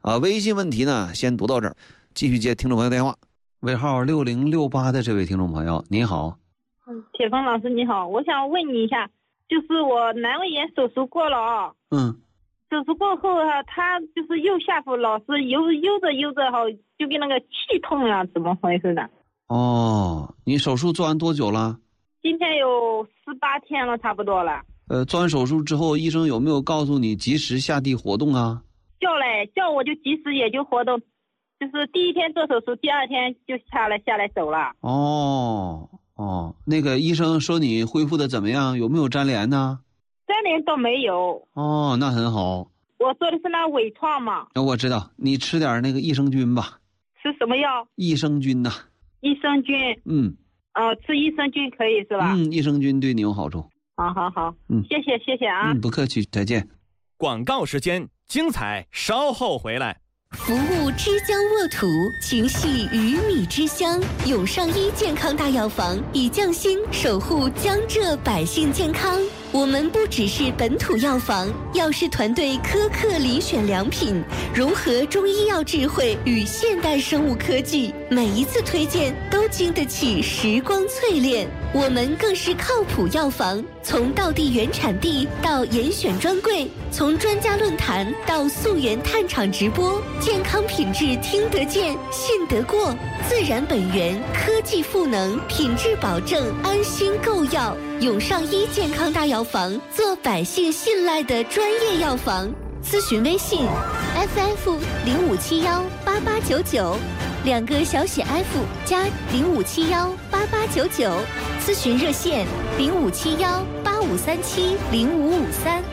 微信问题呢先读到这儿，继续接听众朋友电话。尾号6068的这位听众朋友，你好。 铁峰老师你好，我想问你一下，就是我阑尾炎手术过了啊。手术过后他就是右下腹老是悠着就跟那个气痛呀，怎么回事呢？ 你手术做完多久了？ 今天有18天了，差不多了。 做完手术之后，医生有没有告诉你及时下地活动啊？ 叫我就及时也就活动，就是第一天做手术，第二天就下来走了。 那个医生说你恢复的怎么样？有没有粘连呢？ 粘连倒没有。 那很好。 我做的是那微创嘛。 我知道，你吃点那个益生菌吧。 吃什么药？ 益生菌呐。 益生菌。吃益生菌可以是吧？ 益生菌对你有好处。 好。谢谢啊。 不客气，再见。 广告时间，精彩稍后回来。 服务之江沃土，情系鱼米之乡。永上医健康大药房以匠心守护江浙百姓健康。我们不只是本土药房，药师团队苛刻遴选良品，融合中医药智慧与现代生物科技，每一次推荐都经得起时光淬炼。我们更是靠谱药房，从道地原产地到严选专柜，从专家论坛到溯源探厂直播，健康品质听得见、信得过，自然本源，科技赋能，品质保证，安心购药。永上医健康大药房，做百姓信赖的专业药房。咨询微信 FF05718899，2个小写 F 加05718899，咨询热线057185370553。